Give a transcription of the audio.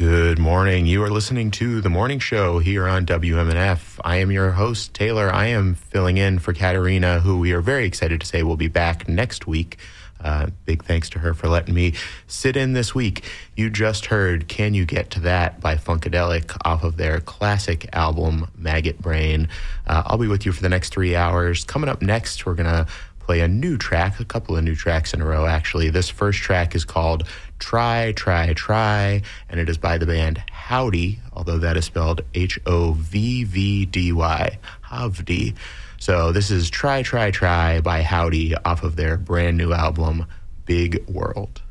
Good morning. You are listening to The Morning Show here on WMNF. I am your host, Taylor. I am filling in for Katerina, who we are very excited to say will be back next week. Big thanks to her for letting me sit in this week. You just heard Can You Get to That by Funkadelic off of their classic album, Maggot Brain. I'll be with you for the next 3 hours. Coming up next, we're going to play a couple of new tracks in a row, actually. This first track is called Try, Try, Try, and it is by the band Howdy, although that is spelled H-O-V-V-D-Y, Havdi. So this is Try, Try, Try by Howdy off of their brand new album, Big World.